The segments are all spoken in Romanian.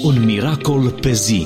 Un miracol pe zi.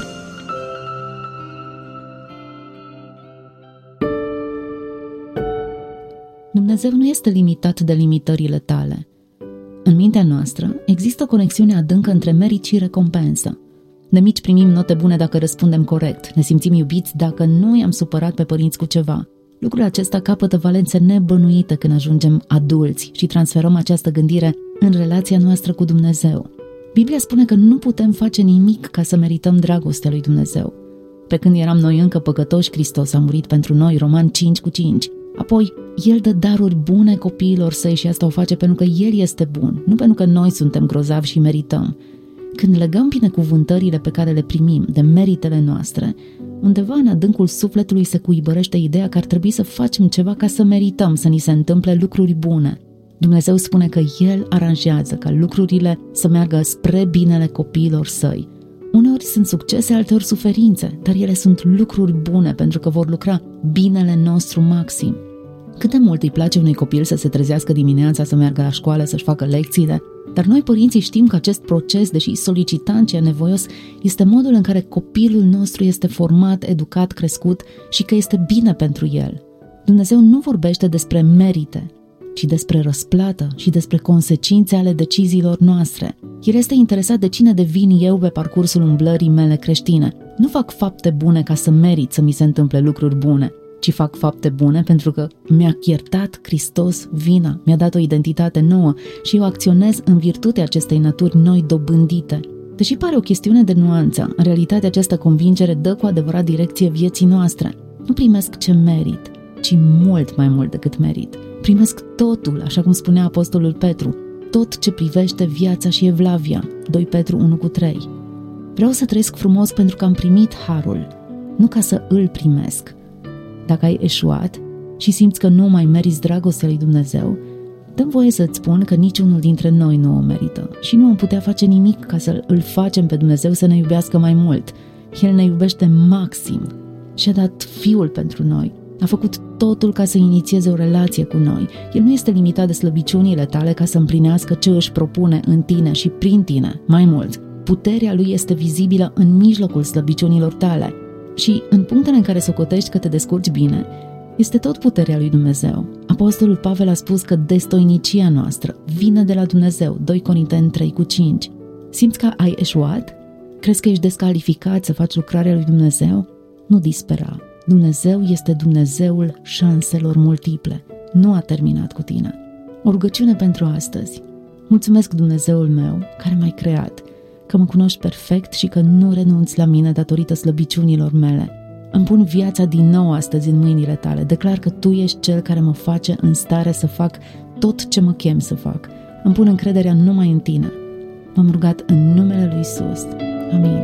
Dumnezeu nu este limitat de limitările tale. În mintea noastră există o conexiune adâncă între merit și recompensă. De mici primim note bune dacă răspundem corect, ne simțim iubiți dacă nu i-am supărat pe părinți cu ceva. Lucrul acesta capătă valențe nebănuite când ajungem adulți și transferăm această gândire în relația noastră cu Dumnezeu. Biblia spune că nu putem face nimic ca să merităm dragostea lui Dumnezeu. Pe când eram noi încă păcătoși, Hristos a murit pentru noi, Romani 5:5. Apoi, El dă daruri bune copiilor săi și asta o face pentru că El este bun, nu pentru că noi suntem grozavi și merităm. Când legăm binecuvântările pe care le primim de meritele noastre, undeva în adâncul sufletului se cuibărește ideea că ar trebui să facem ceva ca să merităm să ni se întâmple lucruri bune. Dumnezeu spune că El aranjează ca lucrurile să meargă spre binele copiilor săi. Uneori sunt succese, alteori suferințe, dar ele sunt lucruri bune pentru că vor lucra binele nostru maxim. Cât de mult îi place unui copil să se trezească dimineața, să meargă la școală, să-și facă lecțiile, dar noi părinții știm că acest proces, deși solicitant și anevoios, este modul în care copilul nostru este format, educat, crescut și că este bine pentru el. Dumnezeu nu vorbește despre merite, ci despre răsplată și despre consecințe ale deciziilor noastre. El este interesat de cine devin eu pe parcursul umblării mele creștine. Nu fac fapte bune ca să merit să mi se întâmple lucruri bune, ci fac fapte bune pentru că mi-a iertat Hristos vina, mi-a dat o identitate nouă și eu acționez în virtutea acestei naturi noi dobândite. Deși pare o chestiune de nuanță, în realitate această convingere dă cu adevărat direcție vieții noastre. Nu primesc ce merit, ci mult mai mult decât merit. Primesc totul, așa cum spunea apostolul Petru, tot ce privește viața și evlavia, 2 Petru 1:3. Vreau să trăiesc frumos pentru că am primit harul, nu ca să îl primesc. Dacă ai eșuat și simți că nu mai meriți dragostea lui Dumnezeu, dă-mi voie să-ți spun că niciunul dintre noi nu o merită și nu am putea face nimic ca să îl facem pe Dumnezeu să ne iubească mai mult. El ne iubește maxim și a dat Fiul pentru noi. A făcut totul ca să inițieze o relație cu noi. El nu este limitat de slăbiciunile tale ca să împlinească ce își propune în tine și prin tine. Mai mult, puterea lui este vizibilă în mijlocul slăbiciunilor tale. Și în punctele în care socotești că te descurci bine, este tot puterea lui Dumnezeu. Apostolul Pavel a spus că destoinicia noastră vine de la Dumnezeu, 2 Corinteni 3:5. Simți că ai eșuat? Crezi că ești descalificat să faci lucrarea lui Dumnezeu? Nu dispera. Dumnezeu este Dumnezeul șanselor multiple. Nu a terminat cu tine. O rugăciune pentru astăzi. Mulțumesc, Dumnezeul meu, care m-ai creat, că mă cunoști perfect și că nu renunți la mine datorită slăbiciunilor mele. Îmi pun viața din nou astăzi în mâinile tale. Declar că tu ești cel care mă face în stare să fac tot ce mă chem să fac. Îmi pun încrederea numai în tine. M-am rugat în numele lui Iisus. Amin.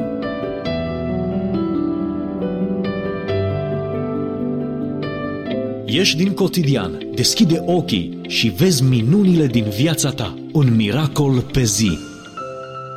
Ieși din cotidian, deschide ochii și vezi minunile din viața ta. Un miracol pe zi.